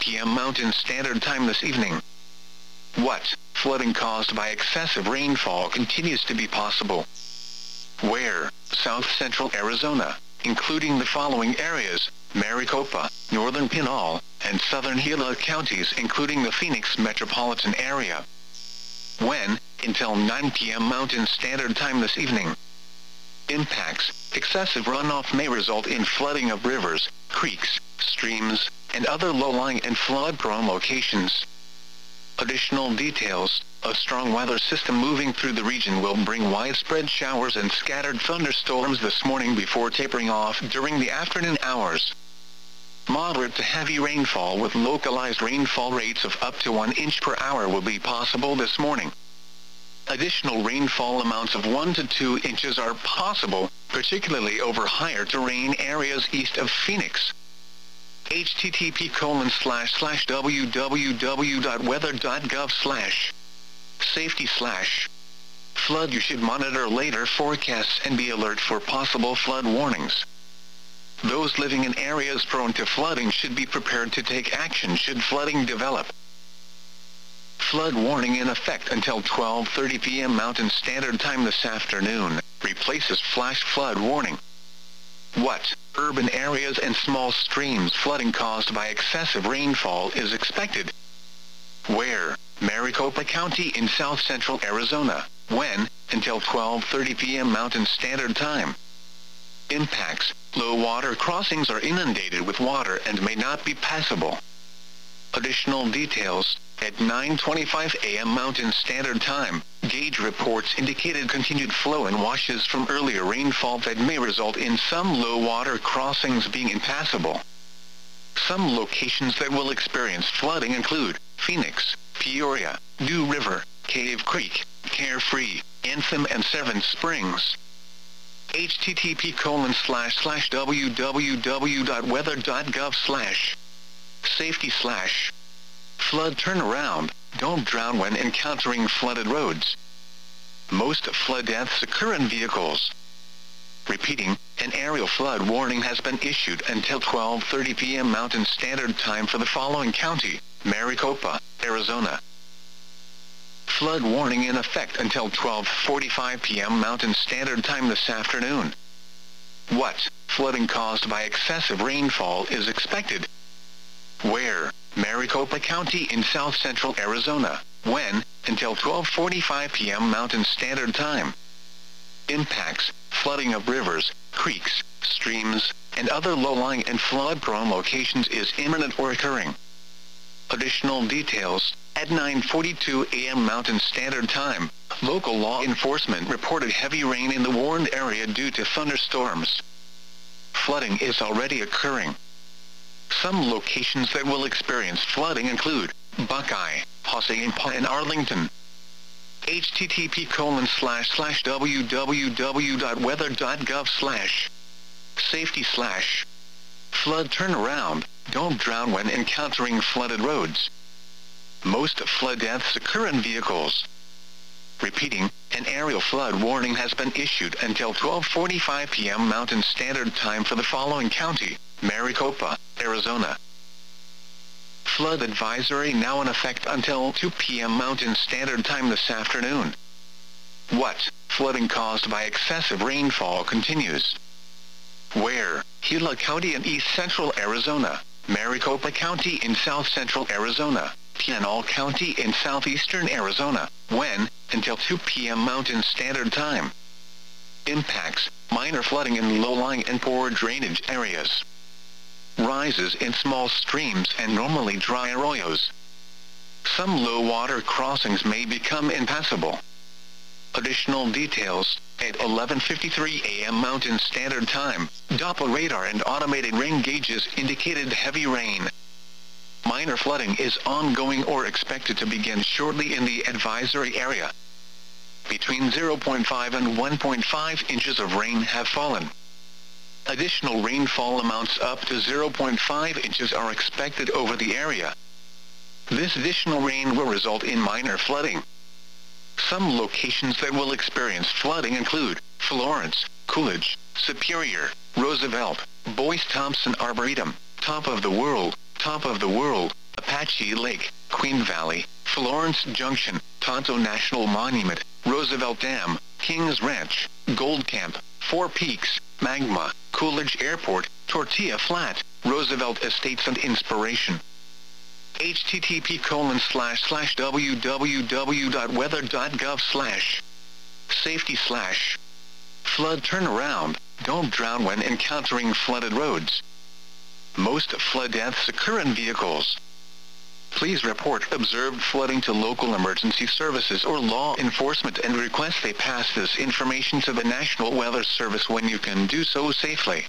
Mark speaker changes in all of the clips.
Speaker 1: p.m. Mountain Standard Time this evening. What? Flooding caused by excessive rainfall continues to be possible. Where? South Central Arizona, including the following areas: Maricopa, Northern Pinal, and Southern Gila counties including the Phoenix metropolitan area. When? Until 9 p.m. Mountain Standard Time this evening. Impacts: excessive runoff may result in flooding of rivers, creeks, streams, and other low-lying and flood-prone locations. Additional details: a strong weather system moving through the region will bring widespread showers and scattered thunderstorms this morning before tapering off during the afternoon hours. Moderate to heavy rainfall with localized rainfall rates of up to 1 inch per hour will be possible this morning. Additional rainfall amounts of 1 to 2 inches are possible, particularly over higher terrain areas east of Phoenix. http://www.weather.gov/safety/ flood. You should monitor later forecasts and be alert for possible flood warnings. Those living in areas prone to flooding should be prepared to take action should flooding develop. Flood warning in effect until 12:30 p.m. Mountain Standard Time this afternoon, replaces flash flood warning. What? Urban areas and small streams. Flooding caused by excessive rainfall is expected. Where? Maricopa County in South Central Arizona. When? Until 12:30 p.m. Mountain Standard Time. Impacts: low water crossings are inundated with water and may not be passable. Additional details: at 9:25 a.m. Mountain Standard Time, gauge reports indicated continued flow and washes from earlier rainfall that may result in some low water crossings being impassable. Some locations that will experience flooding include Phoenix, Peoria, Dew River, Cave Creek, Carefree, Anthem, and Seven Springs. http://www.weather.gov/safety/ flood turnaround. Don't drown when encountering flooded roads. Most flood deaths occur in vehicles. Repeating, an aerial flood warning has been issued until 12:30 p.m. Mountain Standard Time for the following county: Maricopa, Arizona. Flood warning in effect until 12:45 p.m. Mountain Standard Time this afternoon. What? Flooding caused by excessive rainfall is expected. Where? Maricopa County in South Central Arizona. When? Until 12:45 p.m. Mountain Standard Time. Impacts: flooding of rivers, creeks, streams, and other low-lying and flood-prone locations is imminent or occurring. Additional details: at 9:42 a.m. Mountain Standard Time, local law enforcement reported heavy rain in the warned area due to thunderstorms. Flooding is already occurring. Some locations that will experience flooding include Buckeye, Hassayampa, and Arlington. http://www.weather.gov/safety/ flood turnaround. Don't drown when encountering flooded roads. Most flood deaths occur in vehicles. Repeating, an aerial flood warning has been issued until 12:45 p.m. Mountain Standard Time for the following county: Maricopa, Arizona. Flood advisory now in effect until 2 p.m. Mountain Standard Time this afternoon. What? Flooding caused by excessive rainfall continues. Where? Gila County in East Central Arizona, Maricopa County in South Central Arizona, Pinal County in Southeastern Arizona. When? Until 2 p.m. Mountain Standard Time. Impacts: minor flooding in low-lying and poor drainage areas. Rises in small streams and normally dry arroyos. Some low-water crossings may become impassable. Additional details: at 11:53 a.m. Mountain Standard Time, Doppler radar and automated rain gauges indicated heavy rain. Minor flooding is ongoing or expected to begin shortly in the advisory area. Between 0.5 and 1.5 inches of rain have fallen. Additional rainfall amounts up to 0.5 inches are expected over the area. This additional rain will result in minor flooding. Some locations that will experience flooding include Florence, Coolidge, Superior, Roosevelt, Boyce Thompson Arboretum, Top of the World, Apache Lake, Queen Valley, Florence Junction, Tonto National Monument, Roosevelt Dam, Kings Ranch, Gold Camp, Four Peaks, Magma, Coolidge Airport, Tortilla Flat, Roosevelt Estates and Inspiration. http://www.weather.gov/ safety/ flood turnaround, don't drown when encountering flooded roads. Most flood deaths occur in vehicles. Please report observed flooding to local emergency services or law enforcement and request they pass this information to the National Weather Service when you can do so safely.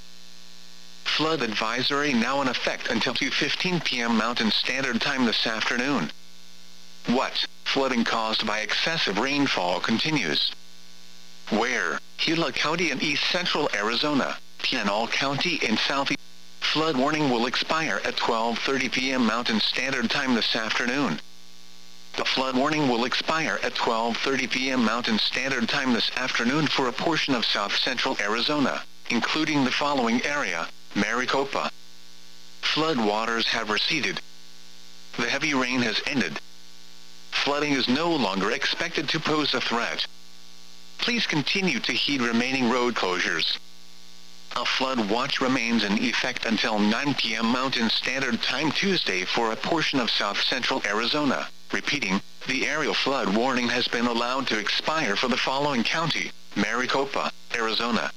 Speaker 1: Flood advisory now in effect until 2:15 p.m. Mountain Standard Time this afternoon. What? Flooding caused by excessive rainfall continues. Where? Gila County in east central Arizona, Pinal County in southeast. Flood warning will expire at 12:30 p.m. Mountain Standard Time this afternoon. The flood warning will expire at 12:30 p.m. Mountain Standard Time this afternoon for a portion of south central Arizona, including the following area: Maricopa. Flood waters have receded. The heavy rain has ended. Flooding is no longer expected to pose a threat. Please continue to heed remaining road closures. A flood watch remains in effect until 9 p.m. Mountain Standard Time Tuesday for a portion of south central Arizona. Repeating, the aerial flood warning has been allowed to expire for the following county: Maricopa, Arizona.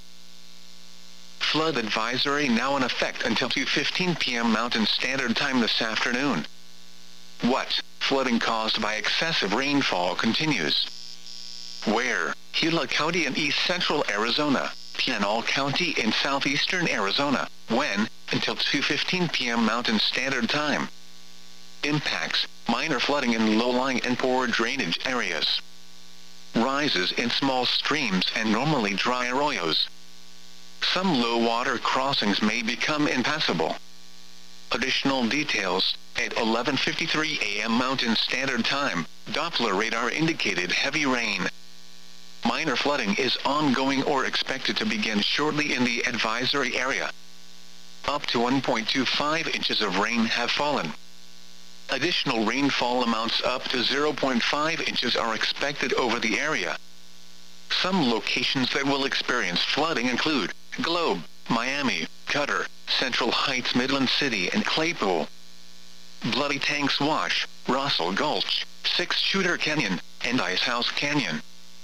Speaker 1: Flood advisory now in effect until 2:15 p.m. Mountain Standard Time this afternoon. What? Flooding caused by excessive rainfall continues. Where? Gila County in east central Arizona, Pinal County in southeastern Arizona. When? Until 2:15 p.m. Mountain Standard Time. Impacts: minor flooding in low-lying and poor drainage areas. Rises in small streams and normally dry arroyos. Some low-water crossings may become impassable. Additional details: at 11:53 a.m. Mountain Standard Time, Doppler radar indicated heavy rain. Minor flooding is ongoing or expected to begin shortly in the advisory area. Up to 1.25 inches of rain have fallen. Additional rainfall amounts up to 0.5 inches are expected over the area. Some locations that will experience flooding include Globe, Miami, Cutter, Central Heights, Midland City and Claypool. Bloody Tanks Wash, Russell Gulch, Six Shooter Canyon, and Icehouse Canyon.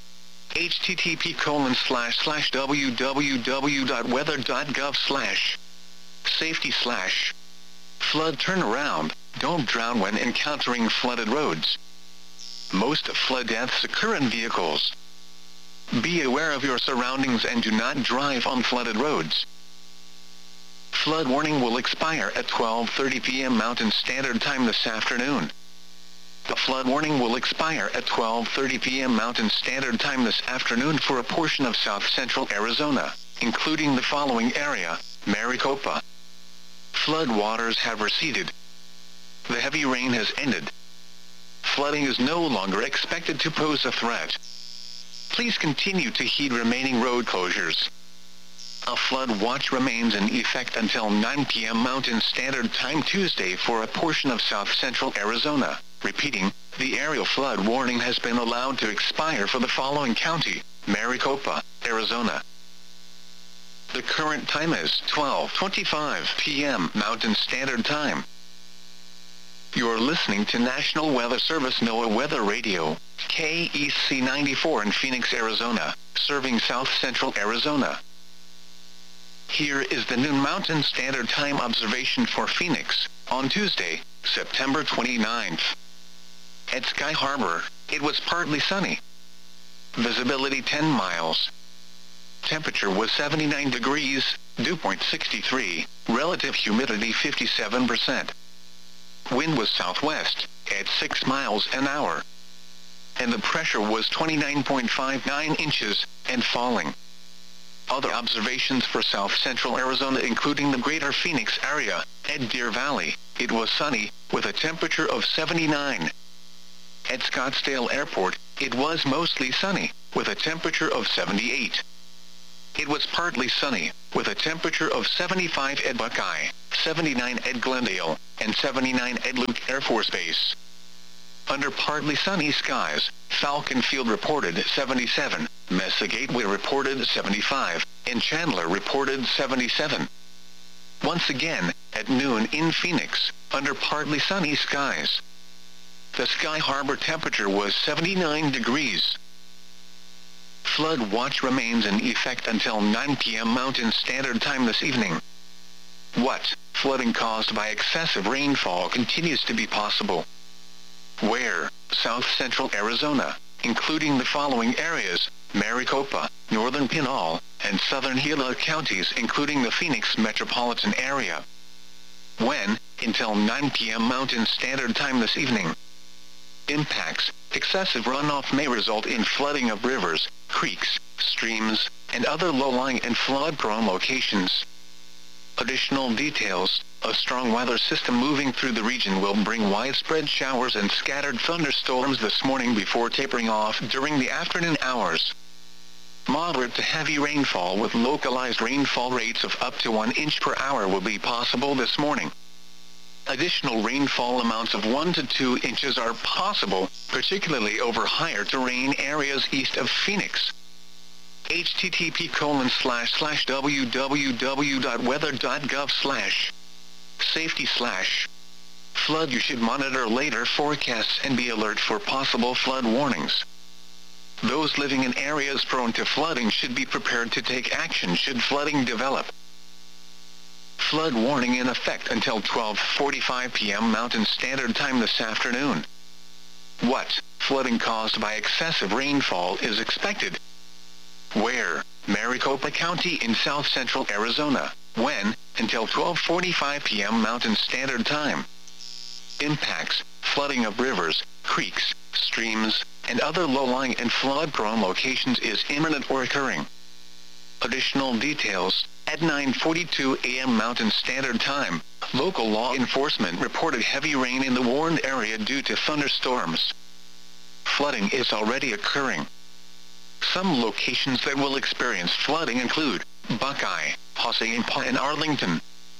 Speaker 1: http://www.weather.gov/ safety/ flood turnaround, don't drown when encountering flooded roads. Most flood deaths occur in vehicles. Be aware of your surroundings and do not drive on flooded roads. Flood warning will expire at 12:30 p.m. Mountain Standard Time this afternoon. The flood warning will expire at 12:30 p.m. Mountain Standard Time this afternoon for a portion of south central Arizona, including the following area: Maricopa. Flood waters have receded. The heavy rain has ended. Flooding is no longer expected to pose a threat. Please continue to heed remaining road closures. A flood watch remains in effect until 9 p.m. Mountain Standard Time Tuesday for a portion of south central Arizona. Repeating, the aerial flood warning has been allowed to expire for the following county: Maricopa, Arizona. The current time is 12:25 p.m. Mountain Standard Time. You're listening to National Weather Service NOAA Weather Radio, KEC 94 in Phoenix, Arizona, serving south central Arizona. Here is the noon Mountain Standard Time observation for Phoenix, on Tuesday, September 29th. At Sky Harbor, it was partly sunny. Visibility 10 miles. Temperature was 79 degrees, dew point 63, relative humidity 57%. Wind was southwest, at 6 miles an hour. And the pressure was 29.59 inches, and falling. Other observations for south central Arizona including the greater Phoenix area, at Deer Valley, it was sunny, with a temperature of 79. At Scottsdale Airport, it was mostly sunny, with a temperature of 78. It was partly sunny, with a temperature of 75 at Buckeye, 79 at Glendale, and 79 at Luke Air Force Base. Under partly sunny skies, Falcon Field reported 77, Mesa Gateway reported 75, and Chandler reported 77. Once again, at noon in Phoenix, under partly sunny skies, the Sky Harbor temperature was 79 degrees. Flood watch remains in effect until 9 p.m. Mountain Standard Time this evening. What? Flooding caused by excessive rainfall continues to be possible. Where? South Central Arizona, including the following areas: Maricopa, Northern Pinal, and Southern Gila counties including the Phoenix metropolitan area. When? Until 9 p.m. Mountain Standard Time this evening. Impacts: excessive runoff may result in flooding of rivers, creeks, streams, and other low-lying and flood-prone locations. Additional details: a strong weather system moving through the region will bring widespread showers and scattered thunderstorms this morning before tapering off during the afternoon hours. Moderate to heavy rainfall with localized rainfall rates of up to 1 inch per hour will be possible this morning. Additional rainfall amounts of 1 to 2 inches are possible, particularly over higher terrain areas east of Phoenix. http://www.weather.gov/safety/flood. You should monitor later forecasts and be alert for possible flood warnings. Those living in areas prone to flooding should be prepared to take action should flooding develop. Flood warning in effect until 12:45 p.m. Mountain Standard Time this afternoon. What? Flooding caused by excessive rainfall is expected. Where? Maricopa County in south central Arizona. When? Until 12:45 p.m. Mountain Standard Time. Impacts: flooding of rivers, creeks, streams, and other low-lying and flood-prone locations is imminent or occurring. Additional details: at 9:42 a.m. Mountain Standard Time, local law enforcement reported heavy rain in the warned area due to thunderstorms. Flooding is already occurring. Some locations that will experience flooding include Buckeye, Hassayampa, and Arlington.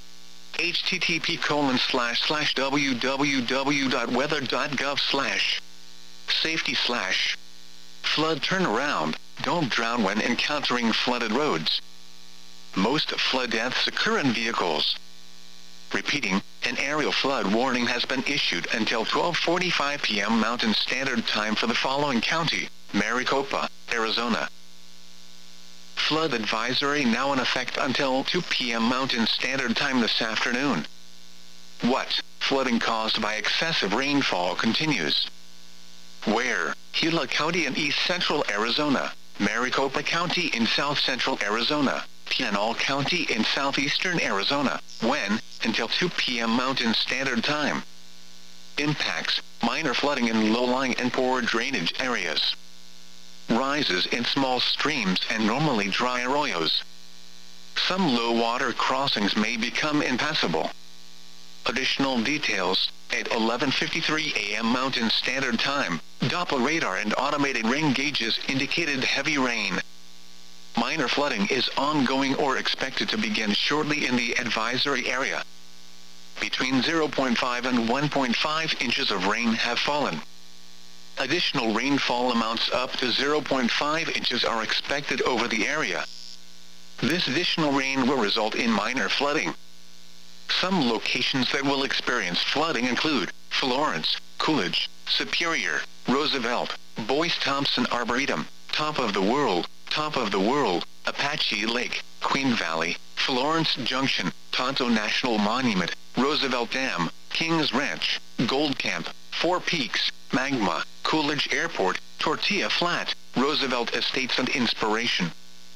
Speaker 1: http://www.weather.gov/safety/flood turnaround. Don't drown when encountering flooded roads. Most flood deaths occur in vehicles. Repeating, an aerial flood warning has been issued until 12:45 p.m. Mountain Standard Time for the following county: Maricopa, Arizona. Flood advisory now in effect until 2 p.m. Mountain Standard Time this afternoon. What? Flooding caused by excessive rainfall continues. Where? Gila County in east central Arizona, Maricopa County in south central Arizona, Pinal County in southeastern Arizona. When? Until 2 p.m. Mountain Standard Time. Impacts: minor flooding in low-lying and poor drainage areas. Rises in small streams and normally dry arroyos. Some low-water crossings may become impassable. Additional details: at 11:53 a.m. Mountain Standard Time, Doppler radar and automated rain gauges indicated heavy rain. Minor flooding is ongoing or expected to begin shortly in the advisory area. Between 0.5 and 1.5 inches of rain have fallen. Additional rainfall amounts up to 0.5 inches are expected over the area. This additional rain will result in minor flooding. Some locations that will experience flooding include Florence, Coolidge, Superior, Roosevelt, Boyce-Thompson Arboretum, Top of the World, Apache Lake, Queen Valley, Florence Junction, Tonto National Monument, Roosevelt Dam, Kings Ranch, Gold Camp, Four Peaks, Magma, Coolidge Airport, Tortilla Flat, Roosevelt Estates and Inspiration.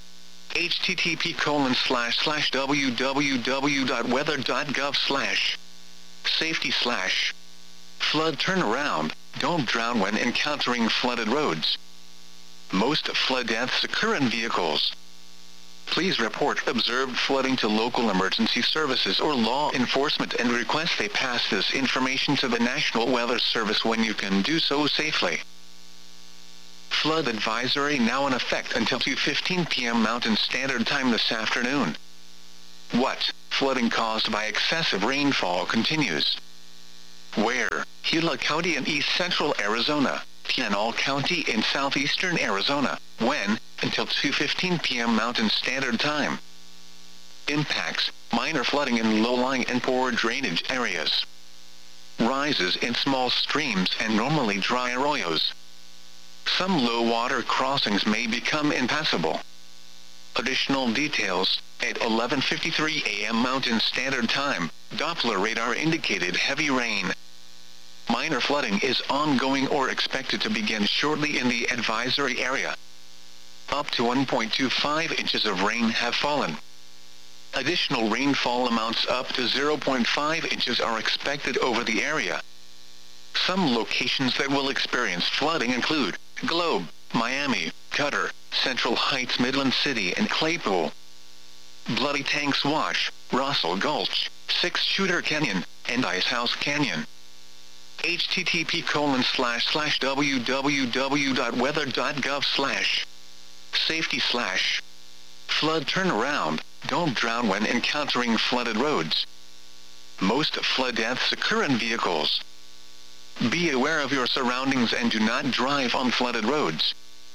Speaker 1: http://www.weather.gov/safety/flood turnaround. Don't drown when encountering flooded roads. Most flood deaths occur in vehicles. Please report observed flooding to local emergency services or law enforcement and request they pass this information to the National Weather Service when you can do so safely. Flood advisory now in effect until 2:15 p.m. Mountain Standard Time this afternoon. What? Flooding caused by excessive rainfall continues. Where? Gila County in east central Arizona, Pinal County in southeastern Arizona. When? Until 2:15 p.m. Mountain Standard Time. Impacts: minor flooding in low-lying and poor drainage areas. Rises in small streams and normally dry arroyos. Some low-water crossings may become impassable. Additional details: at 11:53 a.m. Mountain Standard Time, Doppler radar indicated heavy rain. Minor flooding is ongoing or expected to begin shortly in the advisory area. Up to 1.25 inches of rain have fallen. Additional rainfall amounts up to 0.5 inches are expected over the area. Some locations that will experience flooding include Globe, Miami, Cutter, Central Heights, Midland City, and Claypool. Bloody Tanks Wash, Russell Gulch, Six Shooter Canyon, and Icehouse Canyon. http://www.weather.gov/safety/ flood turnaround, don't drown when encountering flooded roads. Most flood deaths occur in vehicles. Be aware of your surroundings and do not drive on flooded roads.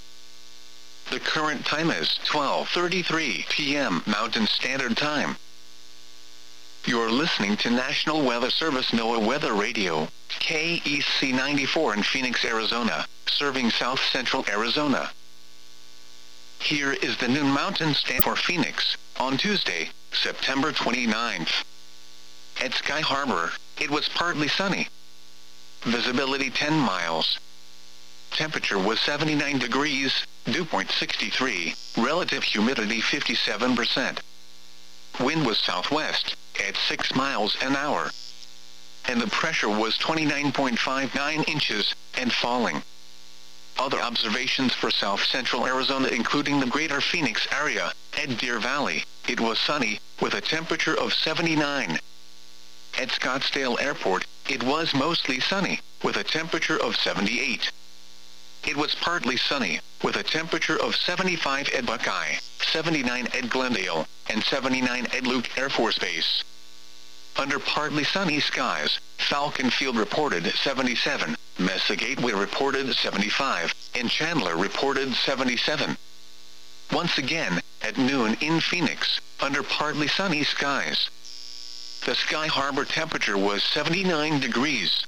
Speaker 1: The current time is 12:33 p.m. Mountain Standard Time. You're listening to National Weather Service NOAA Weather Radio, KEC 94 in Phoenix, Arizona, serving south central Arizona. Here is the noon Mountain Standard for Phoenix, on Tuesday, September 29th. At Sky Harbor, it was partly sunny. Visibility 10 miles. Temperature was 79 degrees, dew point 63, relative humidity 57%. Wind was southwest, at 6 miles an hour. And the pressure was 29.59 inches, and falling. Other observations for south central Arizona including the greater Phoenix area, at Deer Valley, it was sunny, with a temperature of 79. At Scottsdale Airport, it was mostly sunny, with a temperature of 78. It was partly sunny, with a temperature of 75 at Buckeye, 79 at Glendale, and 79 at Luke Air Force Base. Under partly sunny skies, Falcon Field reported 77, Mesa Gateway reported 75, and Chandler reported 77. Once again, at noon in Phoenix, under partly sunny skies. The Sky Harbor temperature was 79 degrees.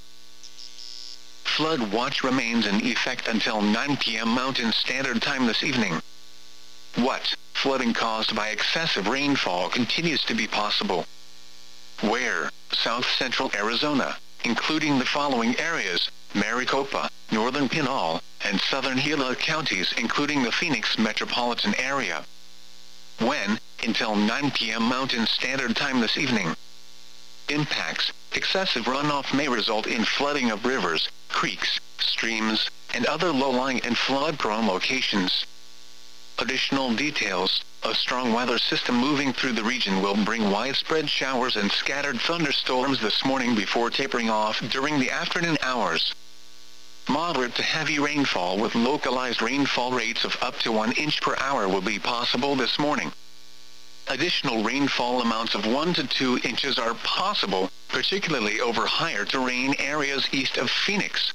Speaker 1: Flood watch remains in effect until 9 p.m. Mountain Standard Time this evening. What? Flooding caused by excessive rainfall continues to be possible. Where? South central Arizona, including the following areas: Maricopa, northern Pinal, and southern Gila counties including the Phoenix metropolitan area. When? Until 9 p.m. Mountain Standard Time this evening. Impacts: excessive runoff may result in flooding of rivers, creeks, streams, and other low-lying and flood-prone locations. Additional details: a strong weather system moving through the region will bring widespread showers and scattered thunderstorms this morning before tapering off during the afternoon hours. Moderate to heavy rainfall with localized rainfall rates of up to 1 inch per hour will be possible this morning. Additional rainfall amounts of 1 to 2 inches are possible, particularly over higher terrain areas east of Phoenix.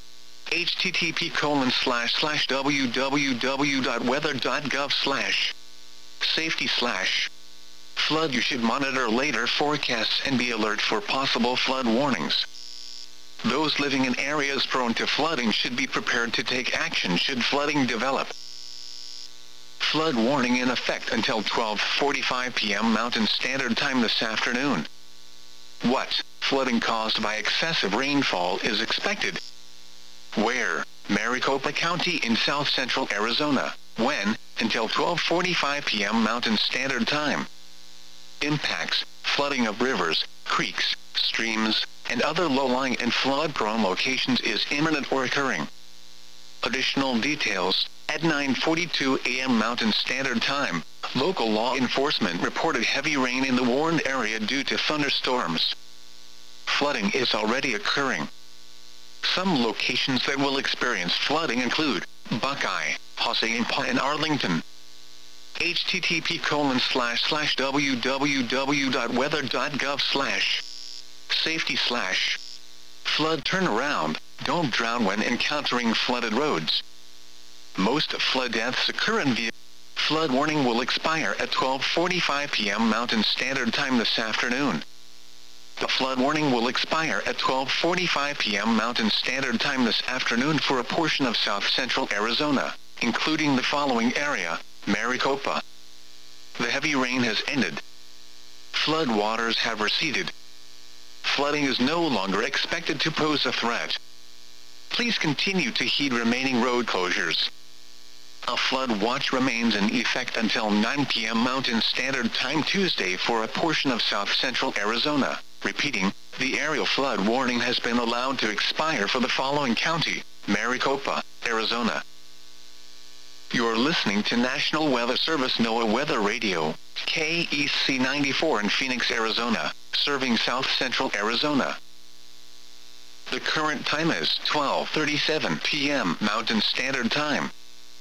Speaker 1: http://www.weather.gov/safety/ flood. You should monitor later forecasts and be alert for possible flood warnings. Those living in areas prone to flooding should be prepared to take action should flooding develop. Flood warning in effect until 12:45 p.m. Mountain Standard Time this afternoon. What? Flooding caused by excessive rainfall is expected. Where? Maricopa County in south central Arizona. When? Until 12:45 p.m. Mountain Standard Time. Impacts: flooding of rivers, creeks, streams, and other low-lying and flood-prone locations is imminent or occurring. Additional details: at 9:42 a.m. Mountain Standard Time, local law enforcement reported heavy rain in the warned area due to thunderstorms. Flooding is already occurring. Some locations that will experience flooding include Buckeye, Hacienda, and Arlington. http://www.weather.gov/safety/flood turnaround, don't drown when encountering flooded roads. Most flood deaths occur in vehicles. Flood warning will expire at 12:45 p.m. Mountain Standard Time this afternoon. The flood warning will expire at 12:45 p.m. Mountain Standard Time this afternoon for a portion of south-central Arizona, including the following area: Maricopa. The heavy rain has ended. Flood waters have receded. Flooding is no longer expected to pose a threat. Please continue to heed remaining road closures. A flood watch remains in effect until 9 p.m. Mountain Standard Time Tuesday for a portion of south-central Arizona. Repeating, the aerial flood warning has been allowed to expire for the following county: Maricopa, Arizona. You're listening to National Weather Service NOAA Weather Radio, KEC 94 in Phoenix, Arizona, serving south-central Arizona. The current time is 12:37 p.m. Mountain Standard Time.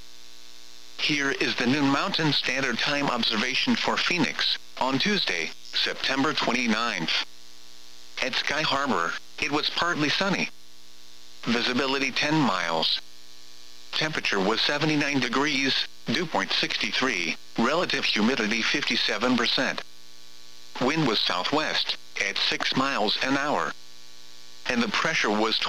Speaker 1: Here is the noon Mountain Standard Time observation for Phoenix, on Tuesday, September 29th. At Sky Harbor, it was partly sunny. Visibility 10 miles. Temperature was 79 degrees, dew point 63, relative humidity 57%. Wind was southwest, at 6 miles an hour. And the pressure was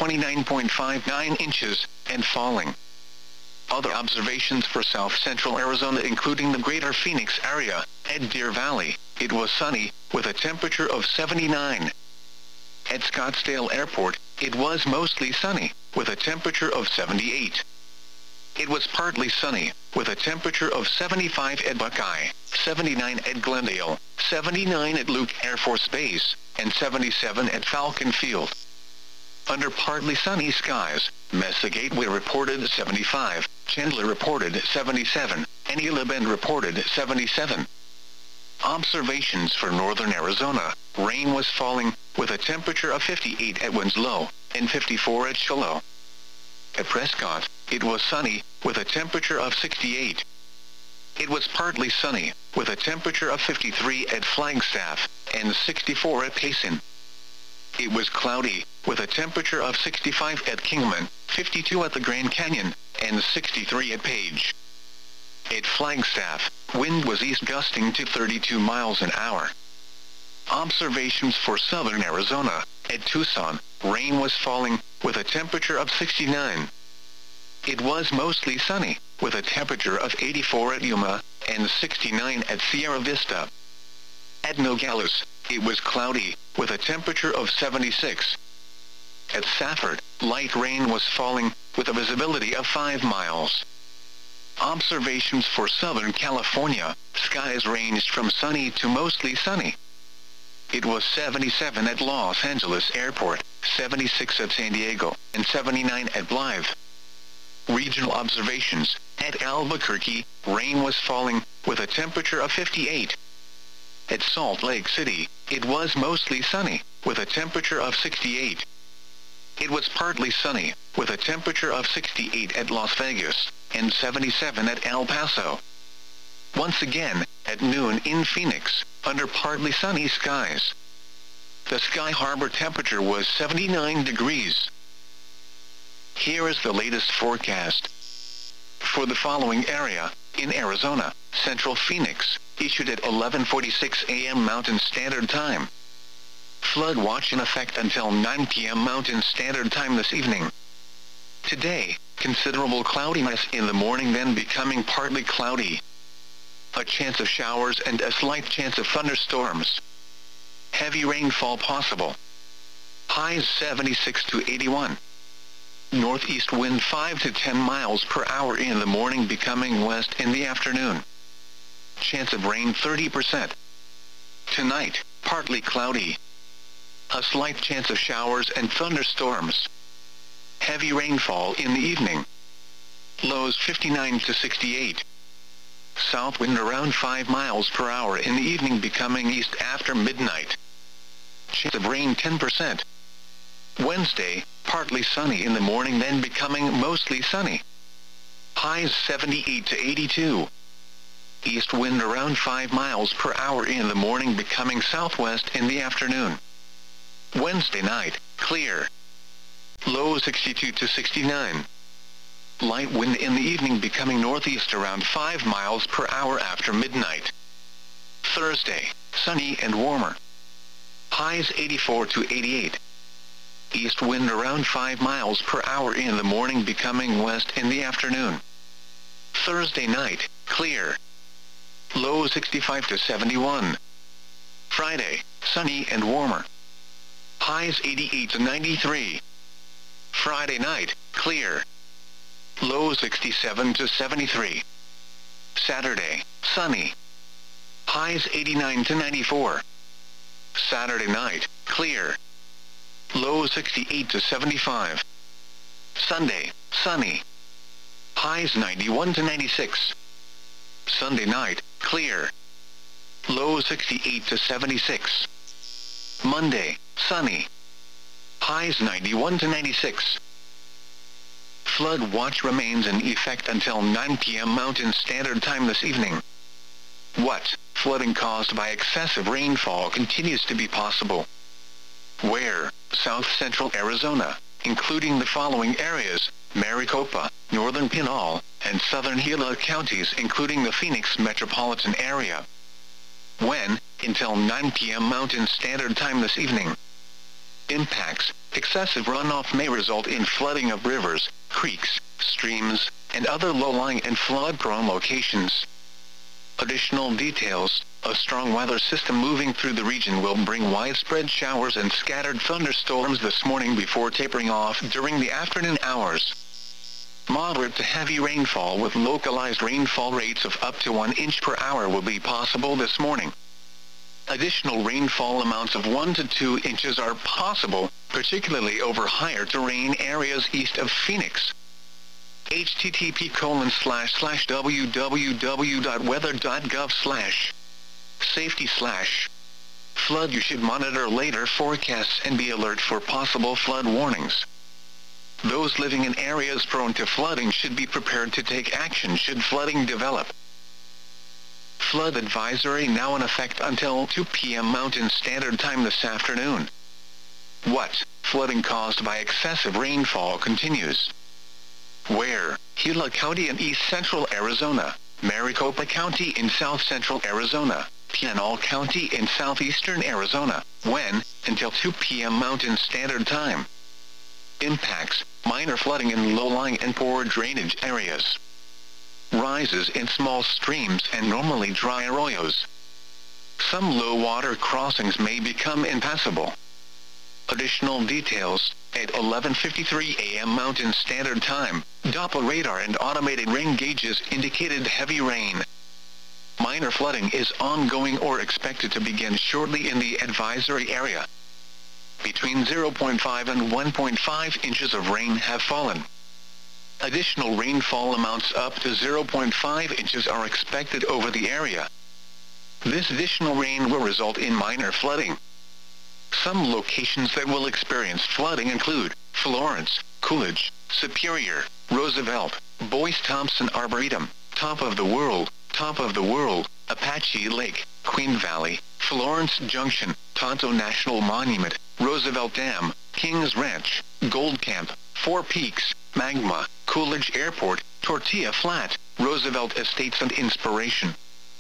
Speaker 1: 29.59 inches, and falling. Other observations for south-central Arizona including the greater Phoenix area. At Deer Valley, it was sunny, with a temperature of 79. At Scottsdale Airport, it was mostly sunny, with a temperature of 78. It was partly sunny, with a temperature of 75 at Buckeye, 79 at Glendale, 79 at Luke Air Force Base, and 77 at Falcon Field. Under partly sunny skies, Mesa Gateway reported 75, Chandler reported 77, and Gila Bend reported 77. Observations for northern Arizona: rain was falling, with a temperature of 58 at Winslow, and 54 at Shiloh. At Prescott, it was sunny, with a temperature of 68. It was partly sunny, with a temperature of 53 at Flagstaff, and 64 at Payson. It was cloudy, with a temperature of 65 at Kingman, 52 at the Grand Canyon, and 63 at Page. At Flagstaff, wind was east gusting to 32 miles an hour. Observations for southern Arizona: at Tucson, rain was falling, with a temperature of 69. It was mostly sunny, with a temperature of 84 at Yuma, and 69 at Sierra Vista. At Nogales, it was cloudy, with a temperature of 76. At Safford, light rain was falling, with a visibility of 5 miles. Observations for Southern California: skies ranged from sunny to mostly sunny. It was 77 at Los Angeles Airport, 76 at San Diego, and 79 at Blythe. Regional observations: at Albuquerque, rain was falling, with a temperature of 58. At Salt Lake City, it was mostly sunny, with a temperature of 68. It was partly sunny, with a temperature of 68 at Las Vegas, and 77 at El Paso. Once again, at noon in Phoenix, under partly sunny skies. The Sky Harbor temperature was 79 degrees. Here is the latest forecast. For the following area, in Arizona, Central Phoenix, issued at 11:46 a.m. Mountain Standard Time. Flood watch in effect until 9 p.m. Mountain Standard Time this evening. Today, considerable cloudiness in the morning, then becoming partly cloudy. A chance of showers and a slight chance of thunderstorms. Heavy rainfall possible. Highs 76 to 81. Northeast wind 5 to 10 miles per hour in the morning, becoming west in the afternoon. Chance of rain 30%. Tonight, partly cloudy. A slight chance of showers and thunderstorms. Heavy rainfall in the evening. Lows 59 to 68. South wind around 5 miles per hour in the evening, becoming east after midnight. Chance of rain 10%. Wednesday, partly sunny in the morning, then becoming mostly sunny. Highs 78 to 82. East wind around 5 miles per hour in the morning, becoming southwest in the afternoon. Wednesday night, clear. Low 62 to 69. Light wind in the evening, becoming northeast around 5 miles per hour after midnight. Thursday, sunny and warmer. Highs 84 to 88. East wind around 5 miles per hour in the morning, becoming west in the afternoon. Thursday night, clear. Low 65 to 71. Friday, sunny and warmer. Highs 88 to 93. Friday night, clear. Low 67 to 73. Saturday, sunny. Highs 89 to 94. Saturday night, clear. Low 68 to 75. Sunday, sunny. Highs 91 to 96. Sunday night, clear. Low 68 to 76. Monday, sunny. Highs 91 to 96. Flood watch remains in effect until 9 p.m. Mountain Standard Time this evening. What? Flooding caused by excessive rainfall continues to be possible. Where? South central Arizona, including the following areas: Maricopa, northern Pinal, and southern Gila counties, including the Phoenix metropolitan area. When? Until 9 p.m. Mountain Standard Time this evening. Impacts: excessive runoff may result in flooding of rivers, creeks, streams, and other low-lying and flood-prone locations. Additional details: a strong weather system moving through the region will bring widespread showers and scattered thunderstorms this morning before tapering off during the afternoon hours. Moderate to heavy rainfall with localized rainfall rates of up to 1 inch per hour will be possible this morning. Additional rainfall amounts of 1 to 2 inches are possible, particularly over higher terrain areas east of Phoenix. http://www.weather.gov/safety/flood. You should monitor later forecasts and be alert for possible flood warnings. Those living in areas prone to flooding should be prepared to take action should flooding develop. Flood advisory now in effect until 2 p.m. Mountain Standard Time this afternoon. What? Flooding caused by excessive rainfall continues. Where? Gila County in east central Arizona, Maricopa County in south central Arizona, Pinal County in southeastern Arizona. When? Until 2 p.m. Mountain Standard Time. Impacts: minor flooding in low-lying and poor drainage areas. Rises in small streams and normally dry arroyos. Some low-water crossings may become impassable. Additional details: at 11:53 a.m. Mountain Standard Time, Doppler radar and automated rain gauges indicated heavy rain. Minor flooding is ongoing or expected to begin shortly in the advisory area. Between 0.5 and 1.5 inches of rain have fallen. Additional rainfall amounts up to 0.5 inches are expected over the area. This additional rain will result in minor flooding. Some locations that will experience flooding include Florence, Coolidge, Superior, Roosevelt, Boyce-Thompson Arboretum, Top of the World, Apache Lake, Queen Valley, Florence Junction, Tonto National Monument, Roosevelt Dam, Kings Ranch, Gold Camp, Four Peaks, Magma, Coolidge Airport, Tortilla Flat, Roosevelt Estates and Inspiration.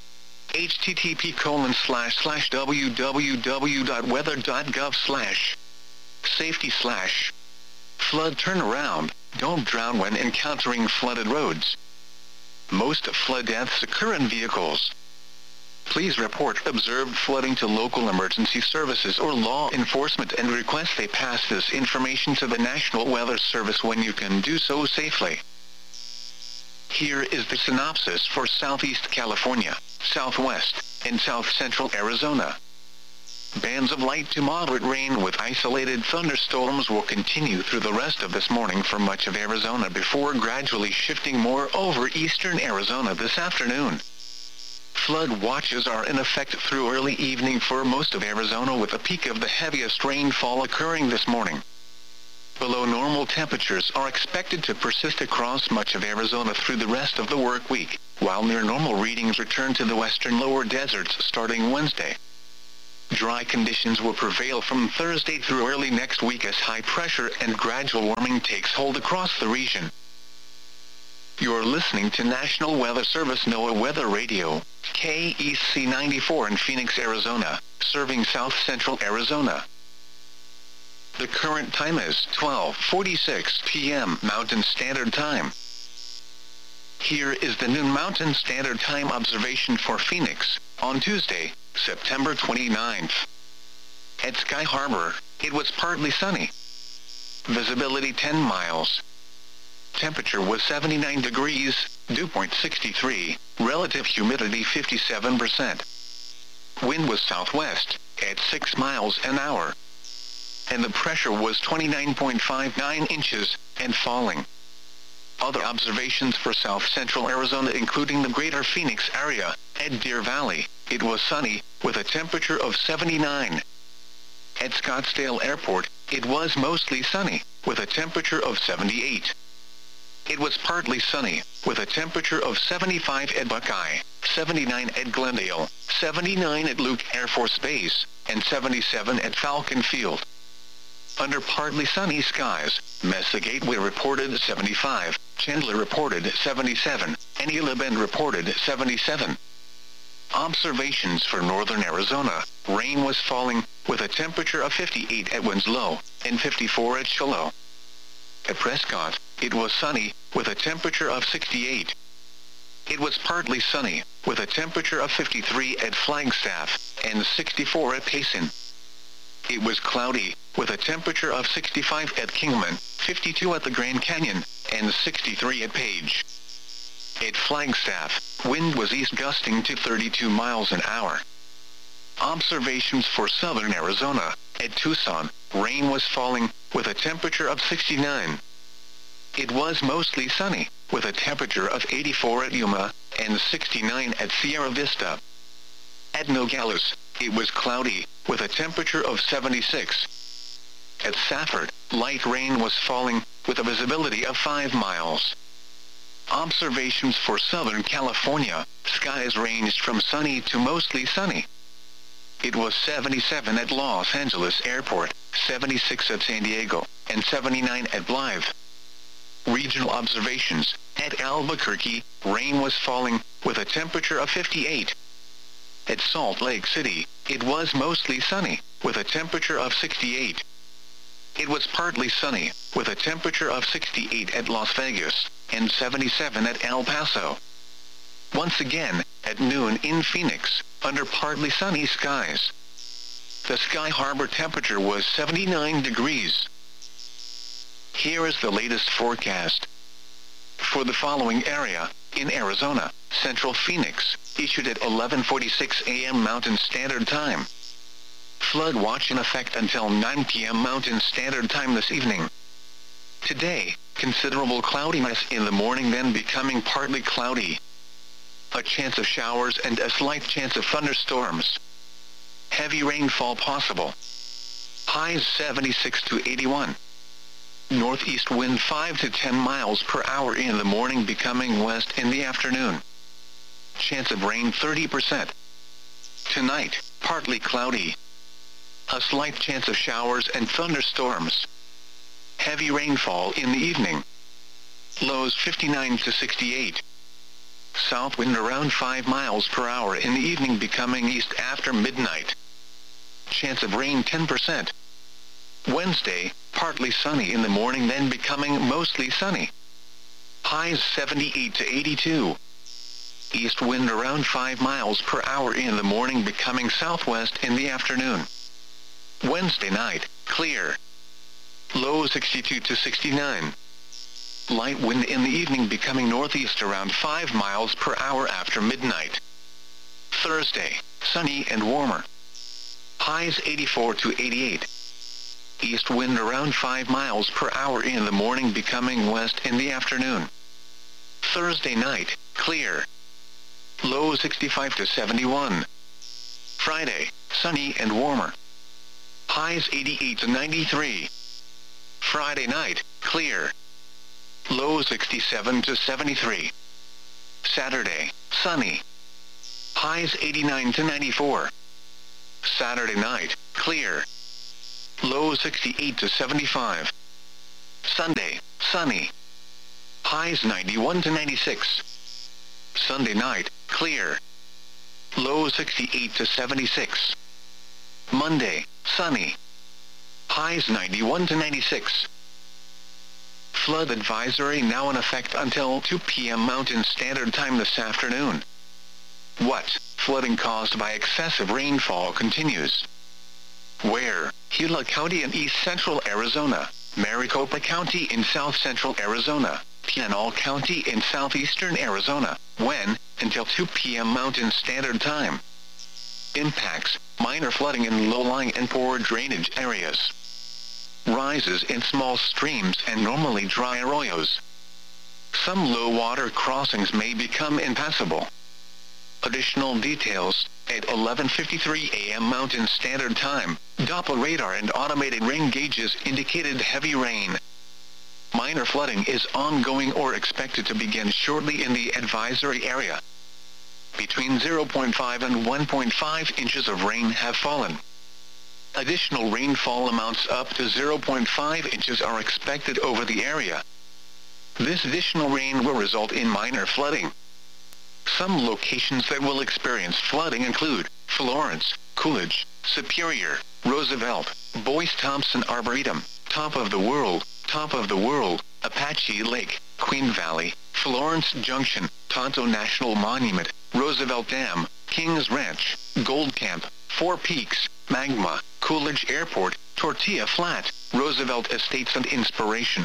Speaker 1: http://www.weather.gov/safety/flood turnaround. Don't drown when encountering flooded roads. Most flood deaths occur in vehicles. Please report observed flooding to local emergency services or law enforcement and request they pass this information to the National Weather Service when you can do so safely. Here is the synopsis for Southeast California, Southwest, and South Central Arizona. Bands of light to moderate rain with isolated thunderstorms will continue through the rest of this morning for much of Arizona before gradually shifting more over eastern Arizona this afternoon. Flood watches are in effect through early evening for most of Arizona, with a peak of the heaviest rainfall occurring this morning. Below normal temperatures are expected to persist across much of Arizona through the rest of the work week, while near normal readings return to the western lower deserts starting Wednesday. Dry conditions will prevail from Thursday through early next week as high pressure and gradual warming takes hold across the region. You're listening to National Weather Service NOAA Weather Radio, KEC 94 in Phoenix, Arizona, serving south-central Arizona. The current time is 12:46 p.m. Mountain Standard Time. Here is the noon Mountain Standard Time observation for Phoenix, on Tuesday, September 29th. At Sky Harbor, it was partly sunny. Visibility 10 miles. Temperature was 79 degrees, dew point 63, relative humidity 57%. Wind was southwest, at 6 miles an hour. And the pressure was 29.59 inches, and falling. Other observations for south-central Arizona including the greater Phoenix area, at Deer Valley, it was sunny, with a temperature of 79. At Scottsdale Airport, it was mostly sunny, with a temperature of 78. It was partly sunny, with a temperature of 75 at Buckeye, 79 at Glendale, 79 at Luke Air Force Base, and 77 at Falcon Field. Under partly sunny skies, Mesa Gateway reported 75, Chandler reported 77, and Gila Bend reported 77. Observations for northern Arizona, rain was falling, with a temperature of 58 at Winslow, and 54 at Shiloh. At Prescott, it was sunny, with a temperature of 68. It was partly sunny, with a temperature of 53 at Flagstaff, and 64 at Payson. It was cloudy, with a temperature of 65 at Kingman, 52 at the Grand Canyon, and 63 at Page. At Flagstaff, wind was east gusting to 32 miles an hour. Observations for southern Arizona, at Tucson, rain was falling, with a temperature of 69. It was mostly sunny, with a temperature of 84 at Yuma, and 69 at Sierra Vista. At Nogales, it was cloudy, with a temperature of 76. At Safford, light rain was falling, with a visibility of 5 miles. Observations for Southern California, skies ranged from sunny to mostly sunny. It was 77 at Los Angeles Airport, 76 at San Diego, and 79 at Blythe. Regional observations, at Albuquerque, rain was falling, with a temperature of 58. At Salt Lake City, it was mostly sunny, with a temperature of 68. It was partly sunny, with a temperature of 68 at Las Vegas, and 77 at El Paso. Once again, at noon in Phoenix, under partly sunny skies. The Sky Harbor temperature was 79 degrees. Here is the latest forecast. For the following area, in Arizona, Central Phoenix, issued at 11:46 a.m. Mountain Standard Time. Flood watch in effect until 9 p.m. Mountain Standard Time this evening. Today, considerable cloudiness in the morning, then becoming partly cloudy. A chance of showers and a slight chance of thunderstorms. Heavy rainfall possible. Highs 76 to 81. Northeast wind 5 to 10 miles per hour in the morning, becoming west in the afternoon. Chance of rain 30%. Tonight, partly cloudy. A slight chance of showers and thunderstorms. Heavy rainfall in the evening. Lows 59 to 68. South wind around 5 miles per hour in the evening, becoming east after midnight. Chance of rain 10%. Wednesday, partly sunny in the morning, then becoming mostly sunny. Highs 78 to 82. East wind around 5 miles per hour in the morning, becoming southwest in the afternoon. Wednesday night, clear. Low 62 to 69. Light wind in the evening, becoming northeast around 5 miles per hour after midnight. Thursday, sunny and warmer. Highs 84 to 88. East wind around 5 miles per hour in the morning, becoming west in the afternoon. Thursday night, clear. Low 65 to 71. Friday, sunny and warmer. Highs 88 to 93. Friday night, clear. Low 67 to 73. Saturday, sunny. Highs 89 to 94. Saturday night, clear. Low 68 to 75. Sunday, sunny. Highs 91 to 96. Sunday night, clear. Low 68 to 76. Monday, sunny. Highs 91 to 96. Flood advisory now in effect until 2 p.m. Mountain Standard Time this afternoon. What? Flooding caused by excessive rainfall continues. Where? Gila County in east central Arizona, Maricopa County in south central Arizona, Pinal County in southeastern Arizona. When? Until 2 p.m. Mountain Standard Time. Impacts: minor flooding in low-lying and poor drainage areas. Rises in small streams and normally dry arroyos. Some low-water crossings may become impassable. Additional details: at 11:53 a.m. Mountain Standard Time, Doppler radar and automated rain gauges indicated heavy rain. Minor flooding is ongoing or expected to begin shortly in the advisory area. Between 0.5 and 1.5 inches of rain have fallen. Additional rainfall amounts up to 0.5 inches are expected over the area. This additional rain will result in minor flooding. Some locations that will experience flooding include Florence, Coolidge, Superior, Roosevelt, Boyce-Thompson Arboretum, Top of the World, Apache Lake, Queen Valley, Florence Junction, Tonto National Monument, Roosevelt Dam, Kings Ranch, Gold Camp, Four Peaks, Magma, Coolidge Airport, Tortilla Flat, Roosevelt Estates and Inspiration.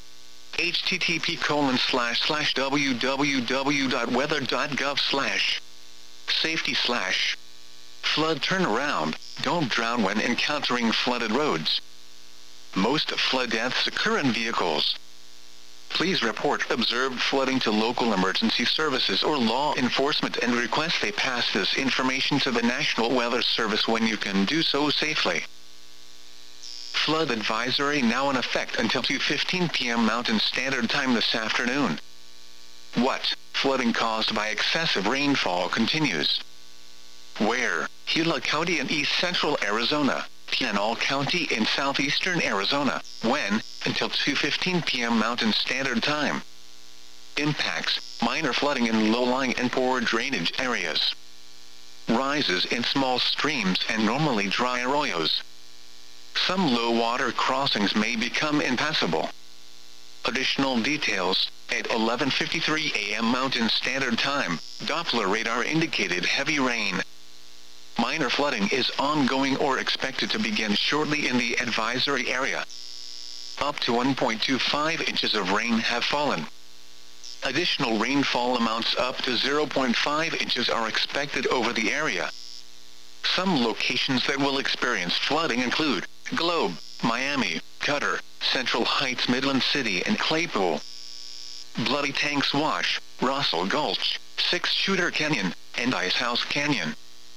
Speaker 1: http://www.weather.gov/safety/ flood turnaround, don't drown when encountering flooded roads. Most flood deaths occur in vehicles. Please report observed flooding to local emergency services or law enforcement and request they pass this information to the National Weather Service when you can do so safely. Flood advisory now in effect until 2:15 p.m. Mountain Standard Time this afternoon. What? Flooding caused by excessive rainfall continues. Where? Gila County in east central Arizona, Pinal County in southeastern Arizona. When? Until 2:15 p.m. Mountain Standard Time. Impacts: minor flooding in low-lying and poor drainage areas. Rises in small streams and normally dry arroyos. Some low-water crossings may become impassable. Additional details: at 11:53 a.m. Mountain Standard Time, Doppler radar indicated heavy rain. Minor flooding is ongoing or expected to begin shortly in the advisory area. Up to 1.25 inches of rain have fallen. Additional rainfall amounts up to 0.5 inches are expected over the area. Some locations that will experience flooding include Globe, Miami, Cutter, Central Heights, Midland City and Claypool. Bloody Tanks Wash, Russell Gulch, Six Shooter Canyon, and Icehouse Canyon.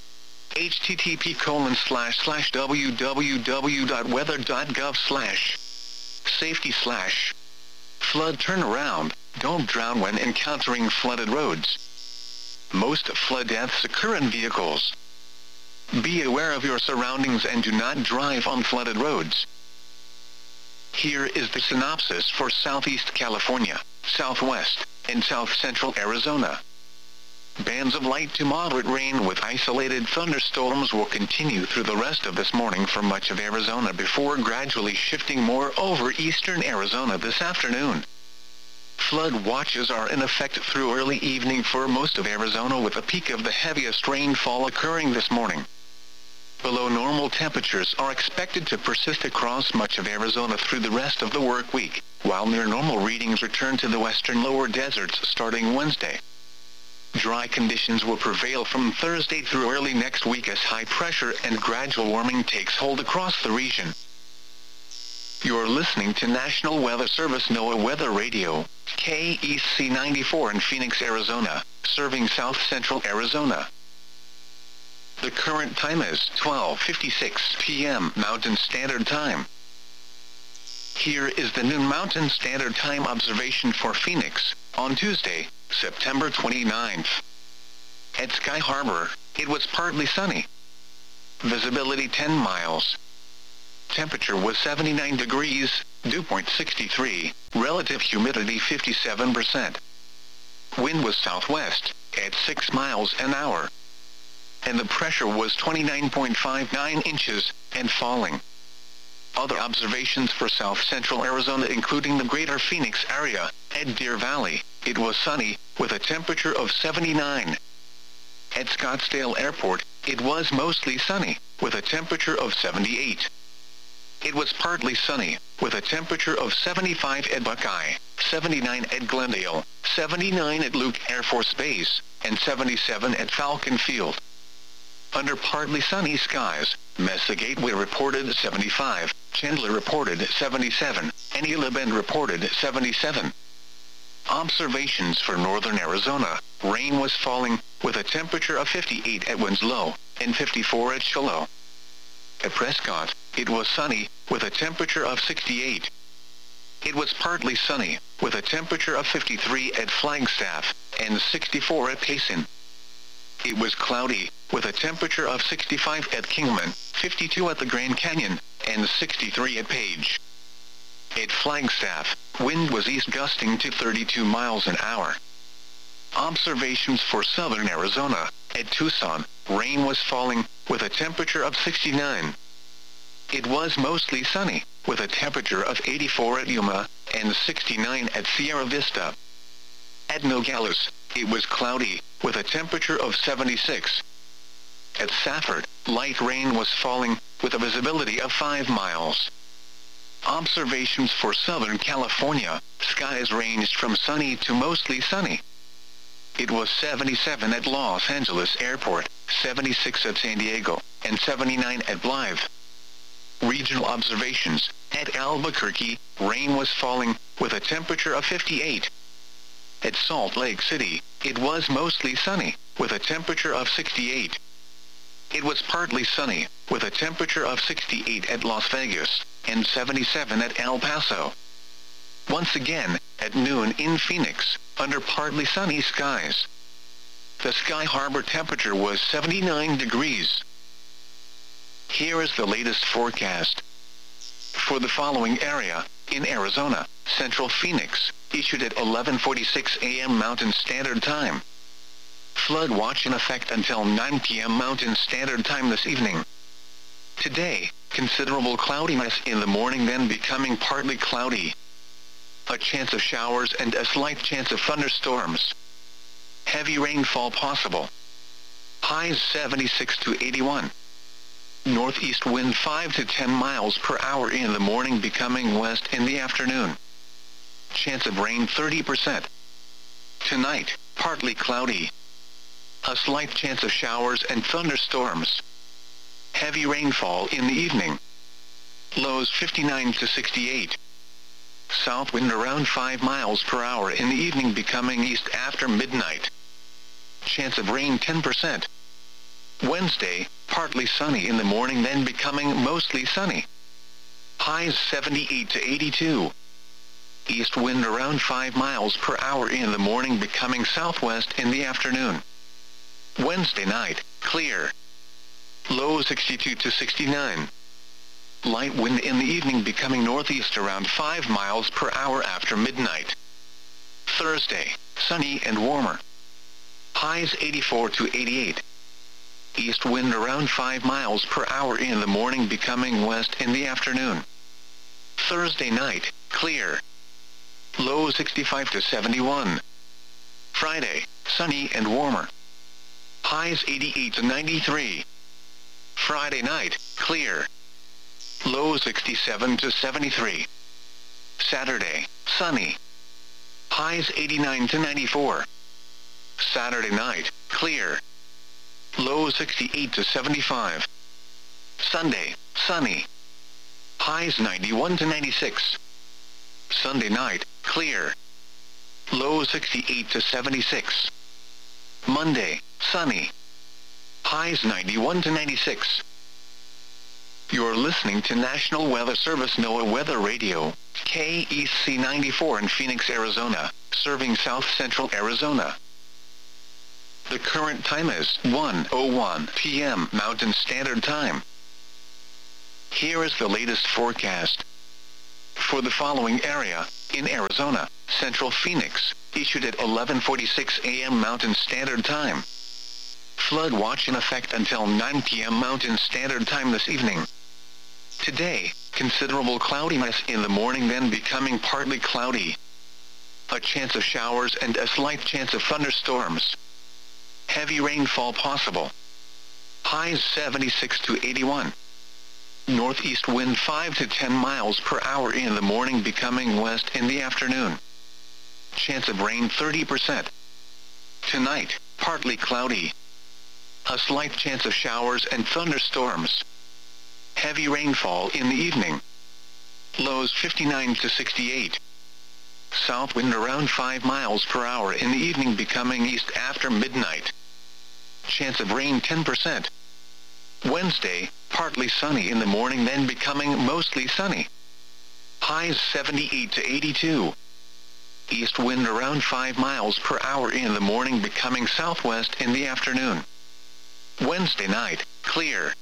Speaker 1: http://www.weather.gov/safety/ flood turnaround, don't drown when encountering flooded roads. Most flood deaths occur in vehicles. Be aware of your surroundings and do not drive on flooded roads. Here is the synopsis for Southeast California, Southwest, and South Central Arizona. Bands of light to moderate rain with isolated thunderstorms will continue through the rest of this morning for much of Arizona before gradually shifting more over eastern Arizona this afternoon. Flood watches are in effect through early evening for most of Arizona, with a peak of the heaviest rainfall occurring this morning. Below normal temperatures are expected to persist across much of Arizona through the rest of the work week, while near normal readings return to the western lower deserts starting Wednesday. Dry conditions will prevail from Thursday through early next week as high pressure and gradual warming takes hold across the region. You're listening to National Weather Service NOAA Weather Radio, KEC 94 in Phoenix, Arizona, serving south central Arizona. The current time is 12:56 p.m. Mountain Standard Time. Here is the noon Mountain Standard Time observation for Phoenix, on Tuesday, September 29th. At Sky Harbor, it was partly sunny. Visibility 10 miles. Temperature was 79 degrees, dew point 63, relative humidity 57%. Wind was southwest, at 6 miles an hour. And the pressure was 29.59 inches, and falling. Other observations for south-central Arizona including the greater Phoenix area, at Deer Valley, it was sunny, with a temperature of 79. At Scottsdale Airport, it was mostly sunny, with a temperature of 78. It was partly sunny, with a temperature of 75 at Buckeye, 79 at Glendale, 79 at Luke Air Force Base, and 77 at Falcon Field. Under partly sunny skies, Mesa Gateway reported 75, Chandler reported 77, and Gila Bend reported 77. Observations for northern Arizona, rain was falling, with a temperature of 58 at Winslow, and 54 at Shiloh. At Prescott, it was sunny, with a temperature of 68. It was partly sunny, with a temperature of 53 at Flagstaff, and 64 at Payson. It was cloudy, with a temperature of 65 at Kingman, 52 at the Grand Canyon, and 63 at Page. At Flagstaff, wind was east gusting to 32 miles an hour. Observations for southern Arizona, at Tucson, rain was falling, with a temperature of 69. It was mostly sunny, with a temperature of 84 at Yuma, and 69 at Sierra Vista. At Nogales, it was cloudy, with a temperature of 76. At Safford, light rain was falling, with a visibility of 5 miles. Observations for Southern California, skies ranged from sunny to mostly sunny. It was 77 at Los Angeles Airport, 76 at San Diego, and 79 at Blythe. Regional observations, at Albuquerque, rain was falling, with a temperature of 58. At Salt Lake City, it was mostly sunny, with a temperature of 68. It was partly sunny, with a temperature of 68 at Las Vegas, and 77 at El Paso. Once again, at noon in Phoenix, under partly sunny skies. The Sky Harbor temperature was 79 degrees. Here is the latest forecast. For the following area, in Arizona, Central Phoenix, issued at 11:46 a.m. Mountain Standard Time. Flood watch in effect until 9 p.m. Mountain Standard Time this evening. Today, considerable cloudiness in the morning, then becoming partly cloudy. A chance of showers and a slight chance of thunderstorms. Heavy rainfall possible. Highs 76 to 81. Northeast wind 5 to 10 miles per hour in the morning, becoming west in the afternoon. Chance of rain 30%. Tonight, partly cloudy. A slight chance of showers and thunderstorms. Heavy rainfall in the evening. Lows 59 to 68. South wind around 5 miles per hour in the evening, becoming east after midnight. Chance of rain 10%. Wednesday, partly sunny in the morning, then becoming mostly sunny. Highs 78 to 82. East wind around 5 miles per hour in the morning, becoming southwest in the afternoon. Wednesday night, clear. Low 62 to 69. Light wind in the evening, becoming northeast around 5 miles per hour after midnight. Thursday, sunny and warmer. Highs 84 to 88. East wind around 5 miles per hour in the morning, becoming west in the afternoon. Thursday night, clear. Low 65 to 71. Friday, sunny and warmer. Highs 88 to 93. Friday night, clear. Low 67 to 73. Saturday, sunny. Highs 89 to 94. Saturday night, clear. Low 68 to 75. Sunday, sunny. Highs 91 to 96. Sunday night, clear. Low 68 to 76. Monday, sunny. Highs 91 to 96. You're listening to National Weather Service NOAA Weather Radio, KEC 94 in Phoenix, Arizona, serving south central Arizona. The current time is 1:01 p.m. Mountain Standard Time. Here is the latest forecast. For the following area, in Arizona, Central Phoenix, issued at 11:46 a.m. Mountain Standard Time. Flood watch in effect until 9 p.m. Mountain Standard Time this evening. Today, considerable cloudiness in the morning, then becoming partly cloudy. A chance of showers and a slight chance of thunderstorms. Heavy rainfall possible. Highs 76 to 81. Northeast wind 5 to 10 miles per hour in the morning, becoming west in the afternoon. Chance of rain 30%. Tonight, partly cloudy. A slight chance of showers and thunderstorms. Heavy rainfall in the evening. Lows 59 to 68. South wind around 5 miles per hour in the evening, becoming east after midnight. Chance of rain 10%. Wednesday, partly sunny in the morning, then becoming mostly sunny. Highs 78 to 82. East wind around 5 miles per hour in the morning, becoming southwest in the afternoon. Wednesday night, clear.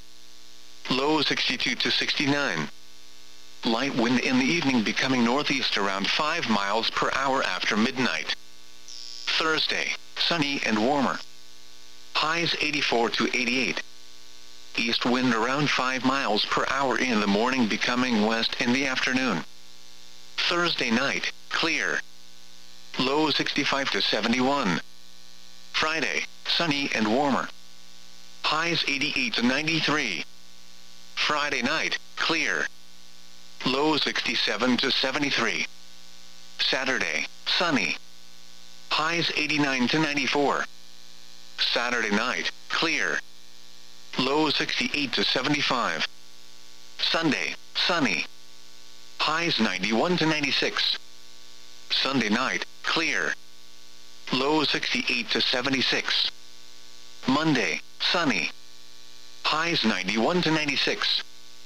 Speaker 1: Low 62 to 69. Light wind in the evening, becoming northeast around 5 miles per hour after midnight. Thursday, sunny and warmer. Highs 84 to 88. East wind around 5 miles per hour in the morning, becoming west in the afternoon. Thursday night, clear. Low 65 to 71. Friday, sunny and warmer. Highs 88 to 93. Friday night, clear. Low 67 to 73. Saturday, sunny. Highs 89 to 94. Saturday night, clear. Low 68 to 75. Sunday, sunny. Highs 91 to 96. Sunday night, clear. Low 68 to 76. Monday, sunny. Highs 91 to 96.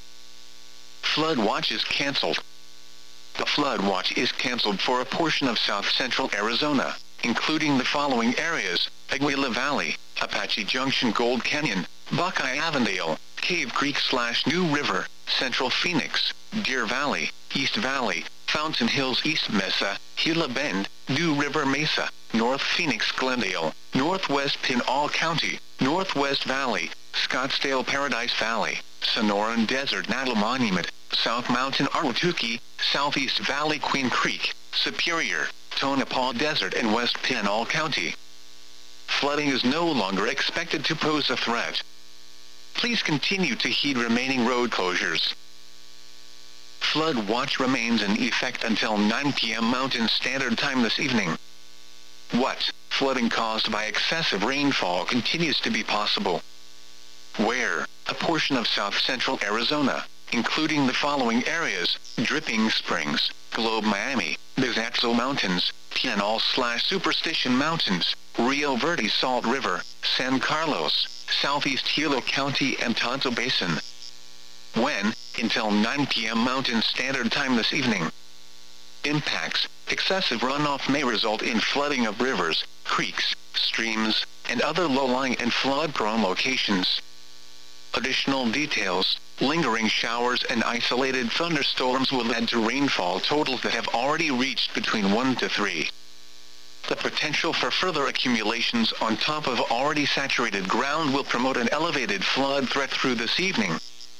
Speaker 1: Flood watch is canceled. The flood watch is canceled for a portion of south central Arizona, including the following areas: Aguila Valley, Apache Junction, Gold Canyon, Buckeye Avondale, Cave Creek/New River, Central Phoenix, Deer Valley, East Valley, Fountain Hills, East Mesa, Gila Bend, New River Mesa, North Phoenix, Glendale, Northwest Pinal County, Northwest Valley, Scottsdale, Paradise Valley, Sonoran Desert, Natal Monument, South Mountain, Ahwatukee, Southeast Valley, Queen Creek, Superior, Tonopah Desert, and West Pinal County. Flooding is no longer expected to pose a threat. Please continue to heed remaining road closures. Flood watch remains in effect until 9 p.m. Mountain Standard Time this evening. What? Flooding caused by excessive rainfall continues to be possible. Where? A portion of south central Arizona, including the following areas: Dripping Springs, Globe Miami, Bizaxo Mountains, Pinal/Superstition Mountains, Rio Verde, Salt River, San Carlos, Southeast Gila County, and Tonto Basin. When? Until 9 p.m. Mountain Standard Time this evening. Impacts: excessive runoff may result in flooding of rivers, creeks, streams, and other low-lying and flood-prone locations. Additional details: lingering showers and isolated thunderstorms will add to rainfall totals that have already reached between 1 to 3. The potential for further accumulations on top of already saturated ground will promote an elevated flood threat through this evening.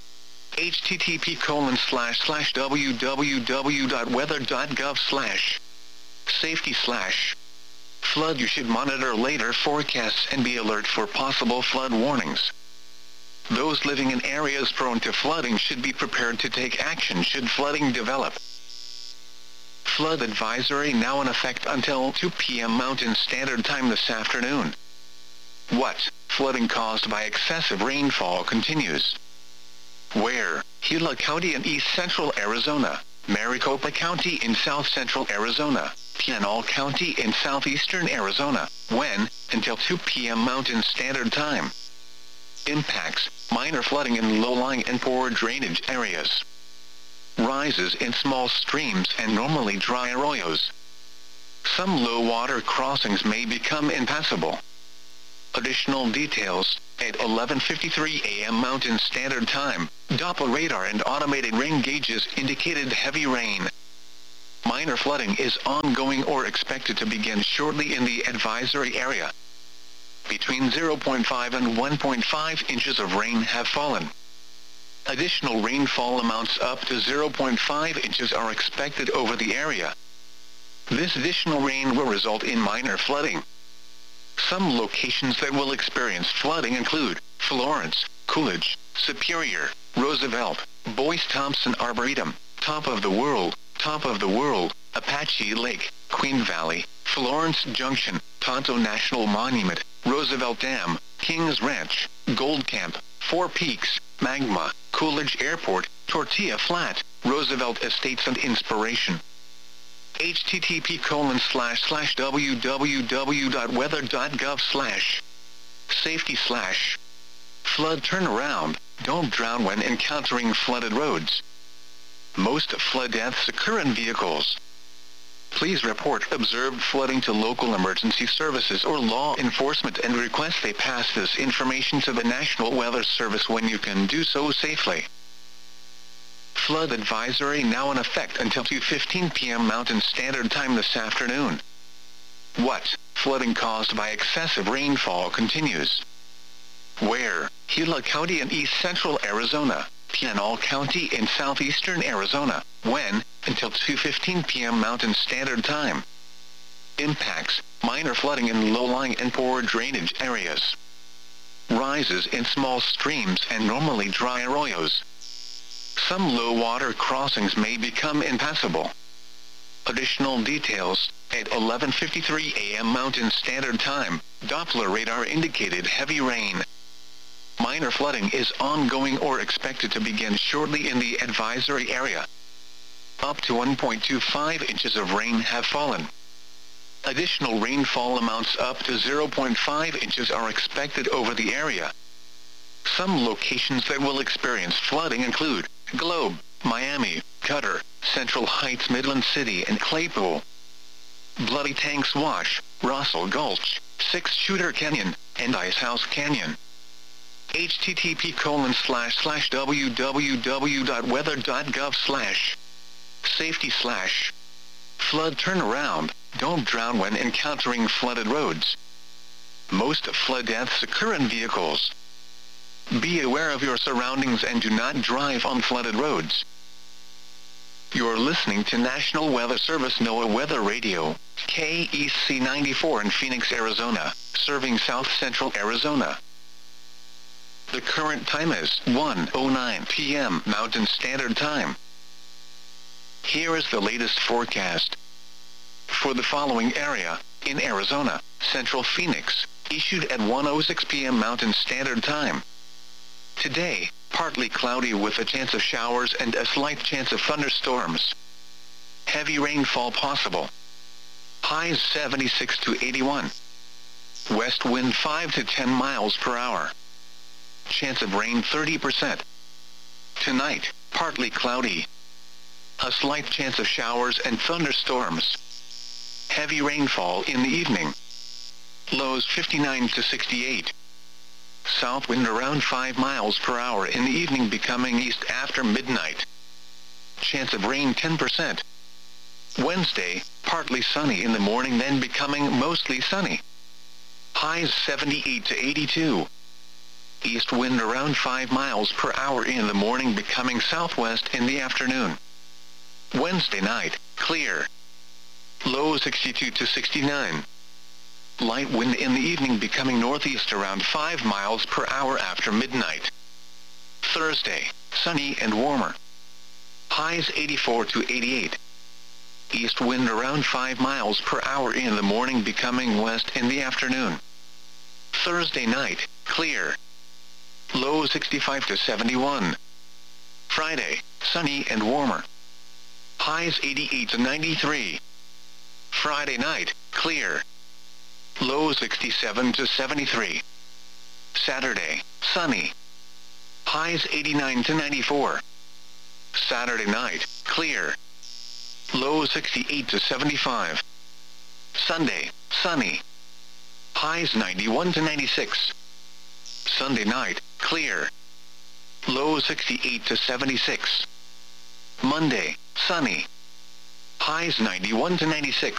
Speaker 1: http://www.weather.gov/safety/ flood. You should monitor later forecasts and be alert for possible flood warnings. Those living in areas prone to flooding should be prepared to take action should flooding develop. Flood advisory now in effect until 2 p.m. Mountain Standard Time this afternoon. What? Flooding caused by excessive rainfall continues. Where? Gila County in east central Arizona, Maricopa County in south central Arizona, Pinal County in southeastern Arizona. When? Until 2 p.m. Mountain Standard Time. Impacts, minor flooding in low-lying and poor drainage areas. Rises in small streams and normally dry arroyos. Some low-water crossings may become impassable. Additional details, at 11:53 a.m. Mountain Standard Time, Doppler radar and automated rain gauges indicated heavy rain. Minor flooding is ongoing or expected to begin shortly in the advisory area. Between 0.5 and 1.5 inches of rain have fallen. Additional rainfall amounts up to 0.5 inches are expected over the area. This additional rain will result in minor flooding. Some locations that will experience flooding include Florence, Coolidge, Superior, Roosevelt, Boyce Thompson Arboretum, Top of the World, Apache Lake, Queen Valley, Florence Junction, Tonto National Monument, Roosevelt Dam, Kings Ranch, Gold Camp, Four Peaks, Magma, Coolidge Airport, Tortilla Flat, Roosevelt Estates and Inspiration. http://www.weather.gov/safety/ flood turnaround, don't drown when encountering flooded roads. Most flood deaths occur in vehicles. Please report observed flooding to local emergency services or law enforcement and request they pass this information to the National Weather Service when you can do so safely. Flood advisory now in effect until 2:15 p.m. Mountain Standard Time this afternoon. What? Flooding caused by excessive rainfall continues. Where? Gila County in east central Arizona, Pinal County in southeastern Arizona. When? Until 2:15 p.m. Mountain Standard Time. Impacts, minor flooding in low-lying and poor drainage areas. Rises in small streams and normally dry arroyos. Some low-water crossings may become impassable. Additional details, at 11:53 a.m. Mountain Standard Time, Doppler radar indicated heavy rain. Minor flooding is ongoing or expected to begin shortly in the advisory area. Up to 1.25 inches of rain have fallen. Additional rainfall amounts up to 0.5 inches are expected over the area. Some locations that will experience flooding include Globe, Miami, Cutter, Central Heights, Midland City and Claypool. Bloody Tanks Wash, Russell Gulch, Six Shooter Canyon, and Icehouse Canyon. http://www.weather.gov/safety/ flood turnaround, don't drown when encountering flooded roads. Most flood deaths occur in vehicles. Be aware of your surroundings and do not drive on flooded roads. You're listening to National Weather Service NOAA Weather Radio, KEC 94 in Phoenix, Arizona, serving south central Arizona. The current time is 1:09 p.m. Mountain Standard Time. Here is the latest forecast. For the following area, in Arizona, Central Phoenix, issued at 1:06 p.m. Mountain Standard Time. Today, partly cloudy with a chance of showers and a slight chance of thunderstorms. Heavy rainfall possible. Highs 76 to 81. West wind 5 to 10 miles per hour. Chance of rain 30%. Tonight, partly cloudy. A slight chance of showers and thunderstorms. Heavy rainfall in the evening. Lows 59 to 68. South wind around 5 miles per hour in the evening becoming east after midnight. Chance of rain 10%. Wednesday, partly sunny in the morning then becoming mostly sunny. Highs 78 to 82. East wind around 5 miles per hour in the morning becoming southwest in the afternoon. Wednesday night, clear. Low 62 to 69. Light wind in the evening becoming northeast around 5 miles per hour after midnight. Thursday, sunny and warmer. Highs 84 to 88. East wind around 5 miles per hour in the morning becoming west in the afternoon. Thursday night, clear. Low 65 to 71. Friday, sunny and warmer. Highs 88 to 93. Friday night, clear. Low 67 to 73. Saturday, sunny. Highs 89 to 94. Saturday night, clear. Lows 68 to 75. Sunday, sunny. Highs 91 to 96. Sunday night, clear. Lows 68 to 76. Monday, sunny. Highs 91 to 96.